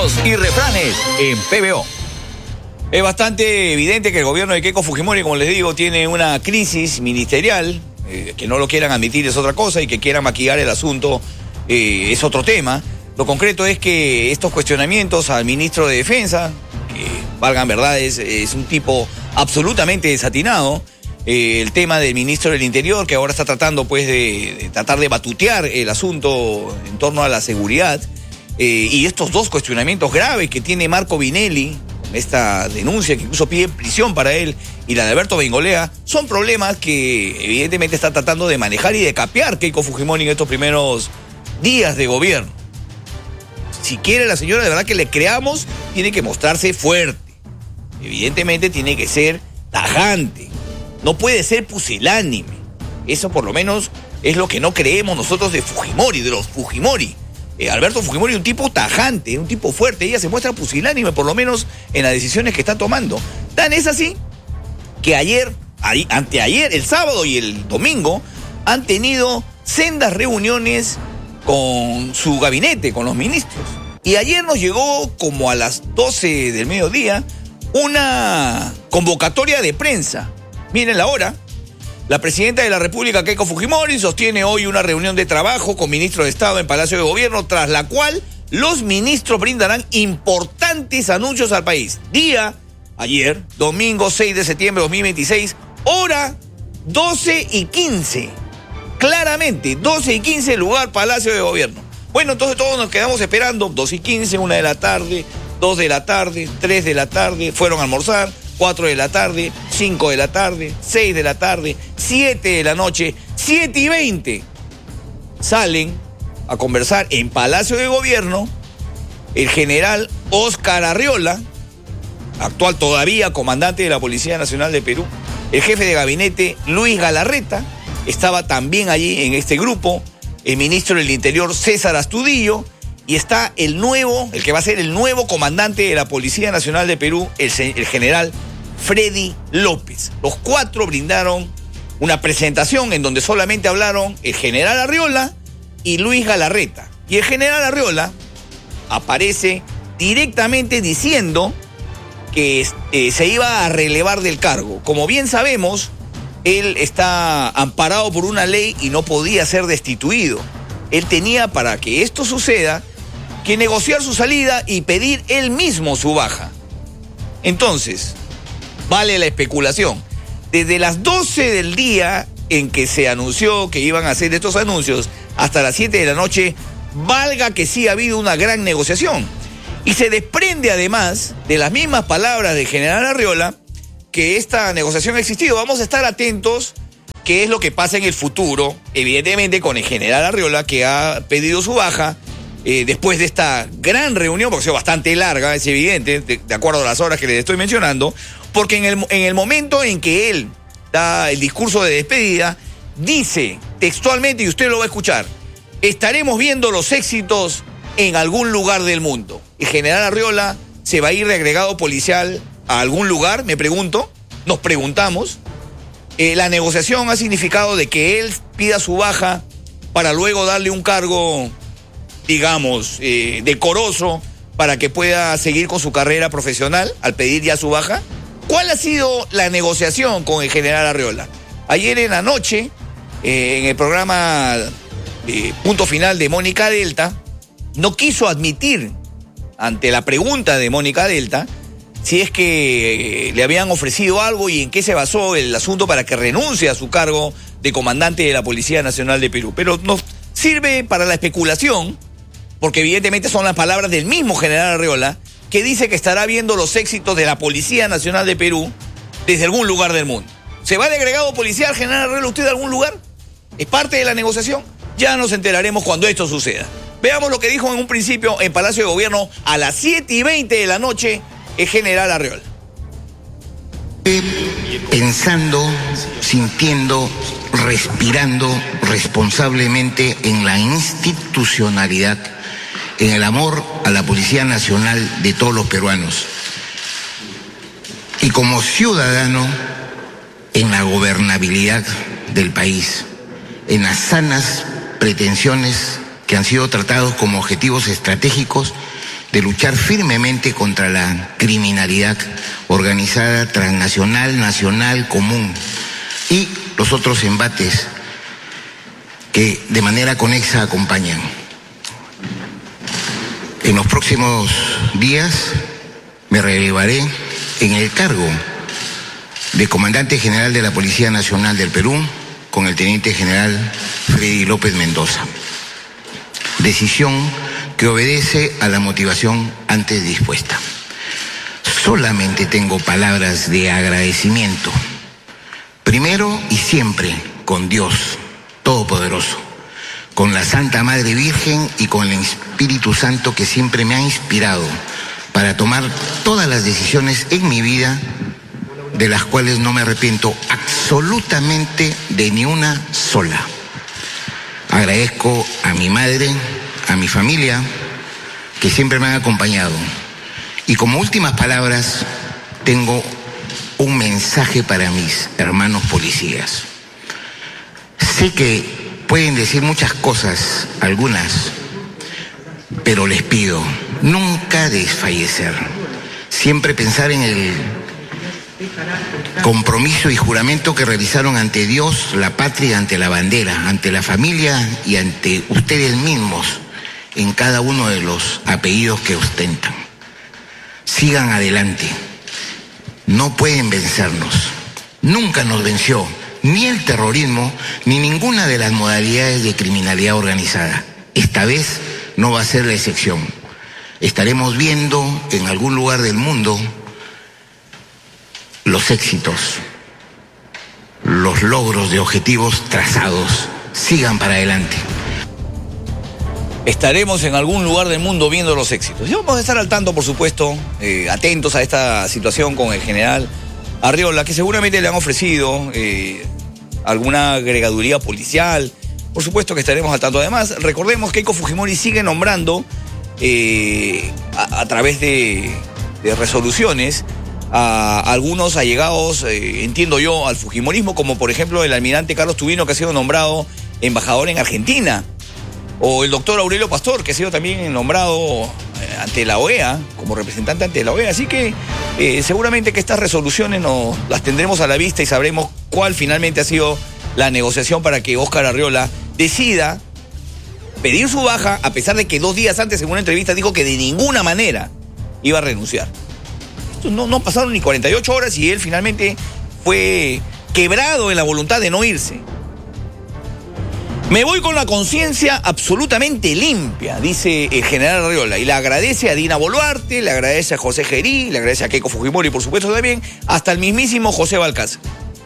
Dichos y refranes en PBO. Es bastante evidente que el gobierno de Keiko Fujimori, como les digo, tiene una crisis ministerial. Que no lo quieran admitir es otra cosa y que quieran maquillar el asunto es otro tema. Lo concreto es que estos cuestionamientos al ministro de Defensa, que valgan verdades, es un tipo absolutamente desatinado. El tema del ministro del Interior, que ahora está tratando pues de tratar de batutear el asunto en torno a la seguridad. Y estos dos cuestionamientos graves que tiene Marco Vinelli, esta denuncia que incluso pide prisión para él, y la de Alberto Bengolea, son problemas que evidentemente está tratando de manejar y de capear Keiko Fujimori en estos primeros días de gobierno. Si quiere la señora de verdad que le creamos, tiene que mostrarse fuerte. Evidentemente tiene que ser tajante. No puede ser pusilánime. Eso por lo menos es lo que no creemos nosotros de Fujimori, de los Fujimori. Alberto Fujimori es un tipo tajante, un tipo fuerte. Ella se muestra pusilánime, por lo menos en las decisiones que está tomando. Tan es así que anteayer, el sábado y el domingo, han tenido sendas reuniones con su gabinete, con los ministros. Y ayer nos llegó, como a las 12 del mediodía, una convocatoria de prensa. Miren la hora. La presidenta de la República, Keiko Fujimori, sostiene hoy una reunión de trabajo con ministros de Estado en Palacio de Gobierno, tras la cual los ministros brindarán importantes anuncios al país. Día, ayer, domingo 6 de septiembre de 2026, hora 12:15. Claramente, 12:15, lugar Palacio de Gobierno. Bueno, entonces todos nos quedamos esperando, 2:15, 1 de la tarde, 2 de la tarde, 3 de la tarde, fueron a almorzar, 4 de la tarde, 5 de la tarde, 6 de la tarde, 7 de la noche, 7:20. Salen a conversar en Palacio de Gobierno el general Óscar Arriola, actual todavía comandante de la Policía Nacional de Perú, el jefe de gabinete Luis Galarreta, estaba también allí en este grupo, el ministro del Interior César Astudillo, y está el que va a ser el nuevo comandante de la Policía Nacional de Perú, el general Freddy López. Los cuatro brindaron una presentación en donde solamente hablaron el general Arriola y Luis Galarreta. Y el general Arriola aparece directamente diciendo que se iba a relevar del cargo. Como bien sabemos, él está amparado por una ley y no podía ser destituido. Él tenía, para que esto suceda, que negociar su salida y pedir él mismo su baja. Entonces, vale la especulación. Desde las 12 del día en que se anunció que iban a hacer estos anuncios hasta las 7 de la noche, valga que sí ha habido una gran negociación. Y se desprende además de las mismas palabras del general Arriola que esta negociación ha existido. Vamos a estar atentos qué es lo que pasa en el futuro, evidentemente con el general Arriola, que ha pedido su baja después de esta gran reunión, porque ha sido bastante larga, es evidente, de acuerdo a las horas que les estoy mencionando, porque en el momento en que él da el discurso de despedida, dice textualmente, y usted lo va a escuchar: estaremos viendo los éxitos en algún lugar del mundo. El general Arriola se va a ir de agregado policial a algún lugar, me pregunto, nos preguntamos. La negociación ha significado de que él pida su baja para luego darle un cargo, digamos, decoroso, para que pueda seguir con su carrera profesional al pedir ya su baja. ¿Cuál ha sido la negociación con el general Arriola? Ayer en la noche, en el programa Punto Final de Mónica Delta, no quiso admitir, ante la pregunta de Mónica Delta, si es que le habían ofrecido algo y en qué se basó el asunto para que renuncie a su cargo de comandante de la Policía Nacional de Perú. Pero nos sirve para la especulación, porque evidentemente son las palabras del mismo general Arriola, que dice que estará viendo los éxitos de la Policía Nacional de Perú desde algún lugar del mundo. ¿Se va de agregado policial, general Arriola, usted a algún lugar? ¿Es parte de la negociación? Ya nos enteraremos cuando esto suceda. Veamos lo que dijo en un principio en Palacio de Gobierno a las 7:20 de la noche el general Arriola. Pensando, sintiendo, respirando responsablemente en la institucionalidad, en el amor a la Policía Nacional de todos los peruanos. Y como ciudadano, en la gobernabilidad del país, en las sanas pretensiones que han sido tratados como objetivos estratégicos de luchar firmemente contra la criminalidad organizada, transnacional, nacional, común y los otros embates que de manera conexa acompañan. En los próximos días me relevaré en el cargo de Comandante General de la Policía Nacional del Perú con el Teniente General Freddy López Mendoza. Decisión que obedece a la motivación antes dispuesta. Solamente tengo palabras de agradecimiento. Primero y siempre con Dios Todopoderoso, con la Santa Madre Virgen y con el Espíritu Santo que siempre me ha inspirado para tomar todas las decisiones en mi vida, de las cuales no me arrepiento absolutamente de ni una sola. Agradezco a mi madre, a mi familia, que siempre me han acompañado. Y como últimas palabras, tengo un mensaje para mis hermanos policías. Sé que pueden decir muchas cosas, algunas, pero les pido nunca desfallecer. Siempre pensar en el compromiso y juramento que realizaron ante Dios, la patria, ante la bandera, ante la familia y ante ustedes mismos en cada uno de los apellidos que ostentan. Sigan adelante. No pueden vencernos. Nunca nos venció ni el terrorismo ni ninguna de las modalidades de criminalidad organizada. Esta vez no va a ser la excepción. Estaremos viendo en algún lugar del mundo los éxitos, los logros de objetivos trazados. Sigan para adelante. Estaremos en algún lugar del mundo viendo los éxitos. Y vamos a estar al tanto, por supuesto, atentos a esta situación con el general Arriola, que seguramente le han ofrecido alguna agregaduría policial. Por supuesto que estaremos al tanto. Además, recordemos que Keiko Fujimori sigue nombrando a través de resoluciones a algunos allegados, entiendo yo, al fujimorismo, como por ejemplo el almirante Carlos Tubino, que ha sido nombrado embajador en Argentina, o el doctor Aurelio Pastor, que ha sido también nombrado ante la OEA, como representante ante la OEA. Así que seguramente que estas resoluciones las tendremos a la vista y sabremos cuál finalmente ha sido la negociación para que Óscar Arriola decida pedir su baja, a pesar de que 2 días antes en una entrevista dijo que de ninguna manera iba a renunciar. Esto no pasaron ni 48 horas y él finalmente fue quebrado en la voluntad de no irse. Me voy con la conciencia absolutamente limpia, dice el general Arriola, y le agradece a Dina Boluarte, le agradece a José Gerí, le agradece a Keiko Fujimori, por supuesto también, hasta el mismísimo José Balcázar.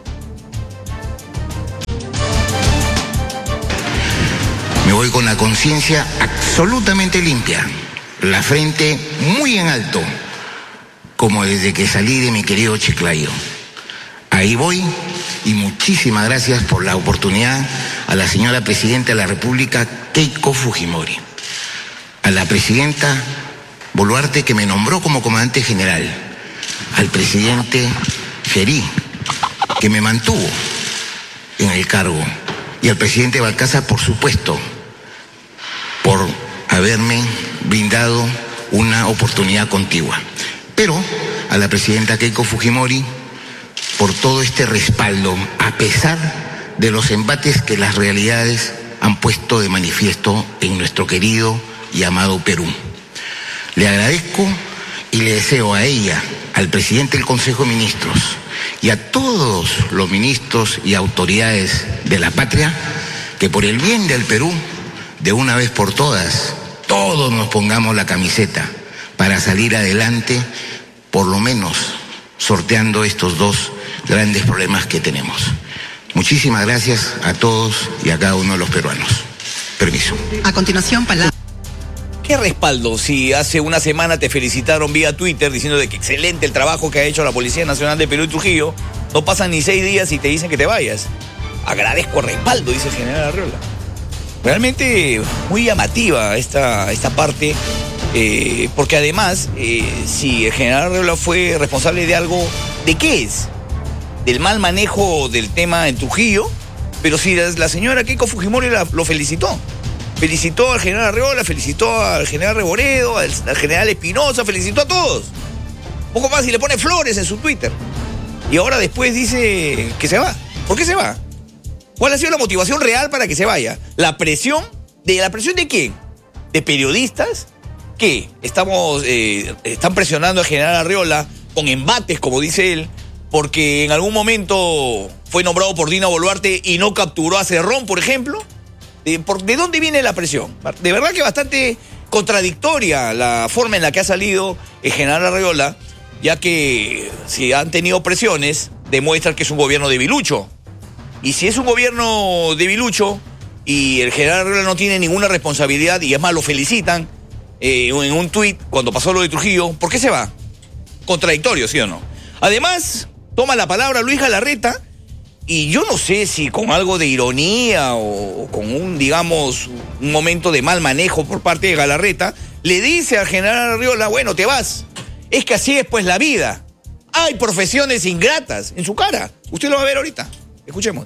Me voy con la conciencia absolutamente limpia, la frente muy en alto, como desde que salí de mi querido Chiclayo. Ahí voy, y muchísimas gracias por la oportunidad a la señora Presidenta de la República, Keiko Fujimori, a la Presidenta Boluarte, que me nombró como comandante general, al presidente Gerí, que me mantuvo en el cargo, y al presidente Balcázar, por supuesto, por haberme brindado una oportunidad contigua. Pero a la Presidenta Keiko Fujimori, por todo este respaldo, a pesar de los embates que las realidades han puesto de manifiesto en nuestro querido y amado Perú. Le agradezco y le deseo a ella, al presidente del Consejo de Ministros y a todos los ministros y autoridades de la patria, que por el bien del Perú, de una vez por todas, todos nos pongamos la camiseta para salir adelante, por lo menos sorteando estos 2 grandes problemas que tenemos. Muchísimas gracias a todos y a cada uno de los peruanos. Permiso. A continuación, palabra. ¿Qué respaldo? Si hace una semana te felicitaron vía Twitter diciendo de que excelente el trabajo que ha hecho la Policía Nacional de Perú y Trujillo, no pasan ni 6 días y te dicen que te vayas. Agradezco respaldo, dice el general Arriola. Realmente muy llamativa esta parte, porque además, si el general Arriola fue responsable de algo, ¿de qué es? Del mal manejo del tema en Trujillo, pero si la señora Keiko Fujimori lo felicitó. Felicitó al general Arriola, felicitó al general Reboredo, al general Espinosa, felicitó a todos. Poco más y le pone flores en su Twitter. Y ahora después dice que se va. ¿Por qué se va? ¿Cuál ha sido la motivación real para que se vaya? ¿La presión? ¿La presión de quién? ¿De periodistas? ¿Qué? Están presionando al general Arriola con embates, como dice él, porque en algún momento fue nombrado por Dina Boluarte y no capturó a Cerrón, por ejemplo. ¿De dónde viene la presión? De verdad que bastante contradictoria la forma en la que ha salido el general Arriola, ya que si han tenido presiones, demuestra que es un gobierno debilucho. Y si es un gobierno debilucho y el general Arriola no tiene ninguna responsabilidad, y es más, lo felicitan en un tuit cuando pasó lo de Trujillo, ¿por qué se va? Contradictorio, ¿sí o no? Además, toma la palabra Luis Galarreta, y yo no sé si con algo de ironía o con un momento de mal manejo por parte de Galarreta, le dice al general Arriola, bueno, te vas. Es que así es pues la vida. Hay profesiones ingratas en su cara. Usted lo va a ver ahorita. Escuchemos.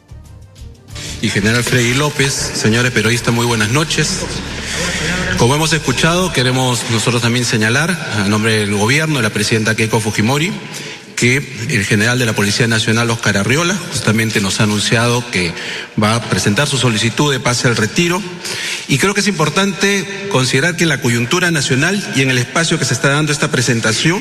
Y general Freddy López, señores periodistas, muy buenas noches. Como hemos escuchado, queremos nosotros también señalar, a nombre del gobierno, de la presidenta Keiko Fujimori, que el general de la Policía Nacional, Óscar Arriola, justamente nos ha anunciado que va a presentar su solicitud de pase al retiro. Y creo que es importante considerar que en la coyuntura nacional y en el espacio que se está dando esta presentación,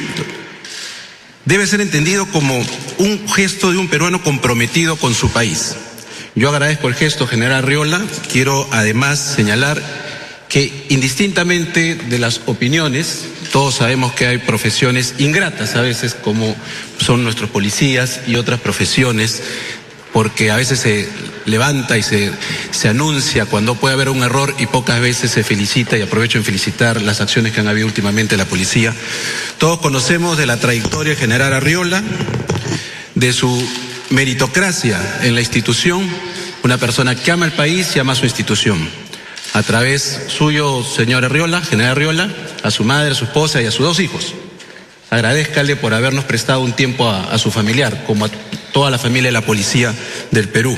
debe ser entendido como un gesto de un peruano comprometido con su país. Yo agradezco el gesto, general Arriola. Quiero además señalar que indistintamente de las opiniones, todos sabemos que hay profesiones ingratas a veces, como son nuestros policías y otras profesiones, porque a veces se levanta y se anuncia cuando puede haber un error y pocas veces se felicita, y aprovecho en felicitar las acciones que han habido últimamente en la policía. Todos conocemos de la trayectoria del general Arriola, de su meritocracia en la institución, una persona que ama el país y ama su institución. A través suyo, señor Arriola, general Arriola, a su madre, a su esposa y a sus 2 hijos. Agradézcale por habernos prestado un tiempo a su familiar, como a toda la familia de la policía del Perú.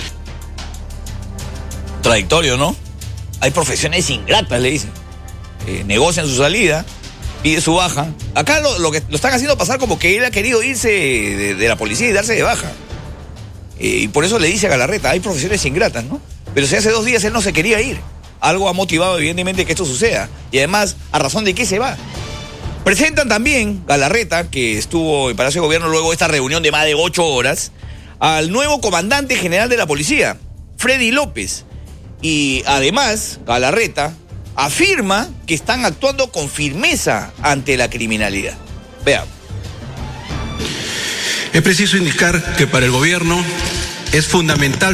Contradictorio, ¿no? Hay profesiones ingratas, le dicen. Negocian su salida, pide su baja. Acá lo están haciendo pasar como que él ha querido irse de la policía y darse de baja. Y por eso le dice a Galarreta, hay profesiones ingratas, ¿no? Pero si hace 2 días él no se quería ir. Algo ha motivado evidentemente que esto suceda. Y además, ¿a razón de qué se va? Presentan también Galarreta, que estuvo en Palacio de Gobierno luego de esta reunión de más de 8 horas, al nuevo comandante general de la policía, Freddy López. Y además, Galarreta afirma que están actuando con firmeza ante la criminalidad. Veamos. Es preciso indicar que para el gobierno es fundamental